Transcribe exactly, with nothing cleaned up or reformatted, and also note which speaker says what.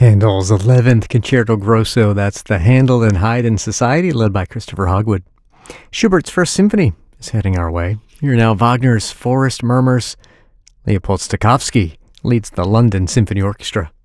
Speaker 1: Handel's eleventh Concerto Grosso, that's the Handel and Haydn Society, led by Christopher Hogwood. Schubert's First Symphony is heading our way. Here now, Wagner's Forest Murmurs. Leopold Stokowski leads the London Symphony Orchestra.